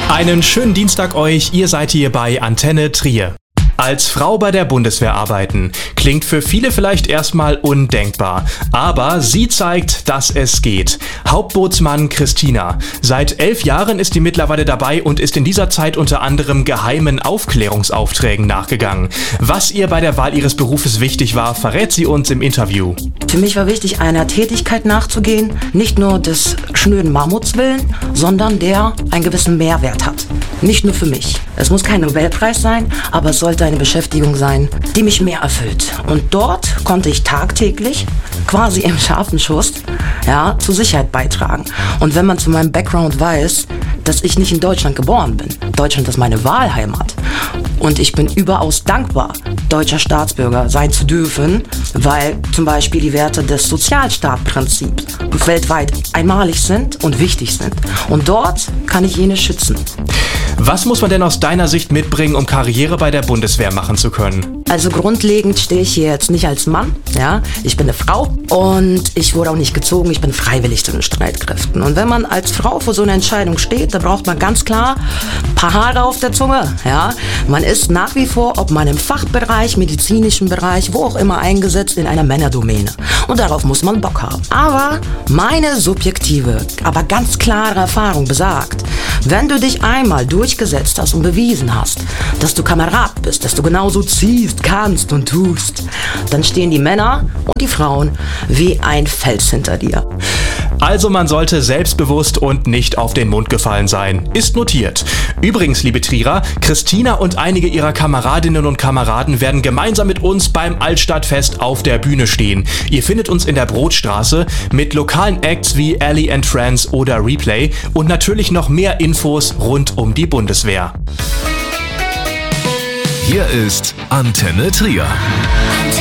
Einen schönen Dienstag euch, ihr seid hier bei Antenne Trier. Als Frau bei der Bundeswehr arbeiten, klingt für viele vielleicht erstmal undenkbar, aber sie zeigt, dass es geht. Hauptbootsmann Christina. Seit 11 Jahren ist sie mittlerweile dabei und ist in dieser Zeit unter anderem geheimen Aufklärungsaufträgen nachgegangen. Was ihr bei der Wahl ihres Berufes wichtig war, verrät sie uns im Interview. Für mich war wichtig, einer Tätigkeit nachzugehen, nicht nur des schnöden Mammuts willen, sondern der einen gewissen Mehrwert hat. Nicht nur für mich. Es muss kein Nobelpreis sein, aber es sollte eine Beschäftigung sein, die mich mehr erfüllt. Und dort konnte ich tagtäglich, quasi im scharfen Schuss, zur Sicherheit beitragen. Und wenn man zu meinem Background weiß, dass ich nicht in Deutschland geboren bin, Deutschland ist meine Wahlheimat. Und ich bin überaus dankbar, deutscher Staatsbürger sein zu dürfen, weil zum Beispiel die Werte des Sozialstaatprinzips weltweit einmalig sind und wichtig sind. Und dort kann ich jene schützen. Was muss man denn aus deiner Sicht mitbringen, um Karriere bei der Bundeswehr machen zu können? Also grundlegend stehe ich hier jetzt nicht als Mann, ich bin eine Frau und ich wurde auch nicht gezogen, ich bin freiwillig zu den Streitkräften. Und wenn man als Frau vor so einer Entscheidung steht, dann braucht man ganz klar ein paar Haare auf der Zunge, Man ist nach wie vor, ob man im Fachbereich, medizinischen Bereich, wo auch immer eingesetzt, in einer Männerdomäne. Und darauf muss man Bock haben. Aber meine subjektive, aber ganz klare Erfahrung besagt, wenn du dich einmal durchgesetzt hast und bewiesen hast, dass du Kamerad bist, dass du genauso ziehst, kannst und tust, dann stehen die Männer und die Frauen wie ein Fels hinter dir. Also man sollte selbstbewusst und nicht auf den Mund gefallen sein. Ist notiert. Übrigens, liebe Trierer, Christina und einige ihrer Kameradinnen und Kameraden werden gemeinsam mit uns beim Altstadtfest auf der Bühne stehen. Ihr findet uns in der Brotstraße mit lokalen Acts wie Ellie and Friends oder Replay und natürlich noch mehr Infos rund um die Bundeswehr. Hier ist Antenne Trier.